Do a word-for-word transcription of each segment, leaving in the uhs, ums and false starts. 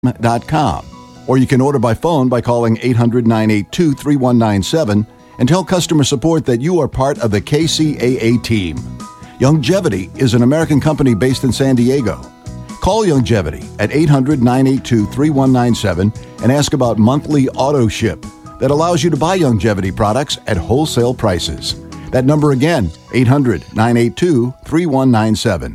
dot com. Or you can order by phone by calling eight hundred, nine eight two, three one nine seven and tell customer support that you are part of the K C A A team. Youngevity is an American company based in San Diego. Call Youngevity at eight hundred, nine eight two, three one nine seven and ask about monthly auto ship that allows you to buy Youngevity products at wholesale prices. That number again, eight hundred, nine eight two, three one nine seven.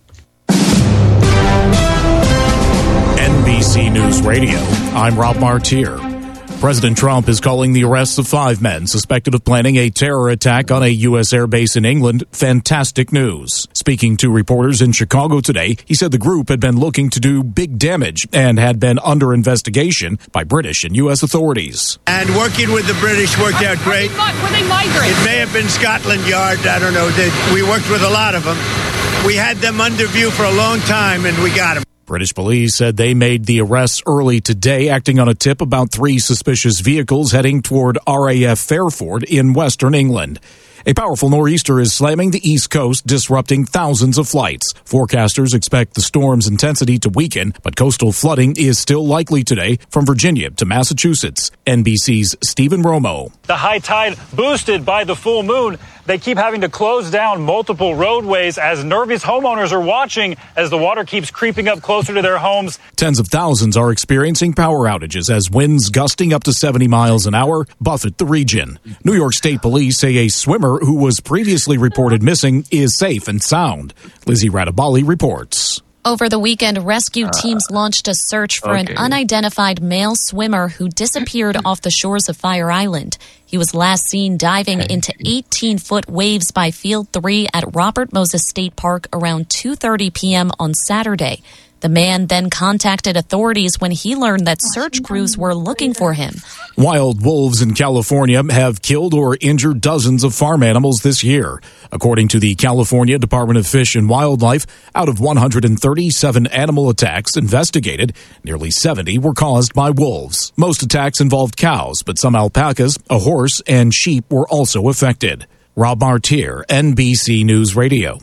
N B C News Radio, I'm Rob Martier. President Trump is calling the arrests of five men suspected of planning a terror attack on a U S airbase in England fantastic news. Speaking to reporters in Chicago today, he said the group had been looking to do big damage and had been under investigation by British and U S authorities. And working with the British worked out great. Were they migrants? It may have been Scotland Yard, I don't know. We worked with a lot of them. We had them under view for a long time, and we got them. British police said they made the arrests early today, acting on a tip about three suspicious vehicles heading toward R A F Fairford in western England. A powerful nor'easter is slamming the East Coast, disrupting thousands of flights. Forecasters expect the storm's intensity to weaken, but coastal flooding is still likely today from Virginia to Massachusetts. N B C's Stephen Romo. The high tide boosted by the full moon. They keep having to close down multiple roadways as nervous homeowners are watching as the water keeps creeping up closer to their homes. Tens of thousands are experiencing power outages as winds gusting up to seventy miles an hour buffet the region. New York State Police say a swimmer who was previously reported missing is safe and sound. Lizzie Radabali reports. Over the weekend, rescue teams launched a search for okay. an unidentified male swimmer who disappeared off the shores of Fire Island. He was last seen diving into eighteen-foot waves by Field three at Robert Moses State Park around two thirty p.m. on Saturday. The man then contacted authorities when he learned that search crews were looking for him. Wild wolves in California have killed or injured dozens of farm animals this year. According to the California Department of Fish and Wildlife, out of one hundred thirty-seven animal attacks investigated, nearly seventy were caused by wolves. Most attacks involved cows, but some alpacas, a horse, and sheep were also affected. Rob Martier, N B C News Radio.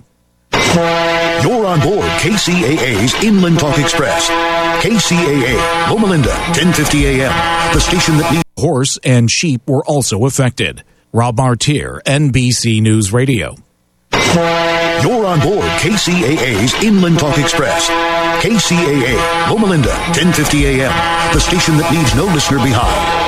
You're on board K C A A's Inland Talk Express. K C A A, Loma Linda, ten fifty a.m. The station that needs... Horse and sheep were also affected. Rob Martier, N B C News Radio. You're on board K C A A's Inland Talk Express. K C A A, Loma Linda, ten fifty a.m. The station that leaves no listener behind.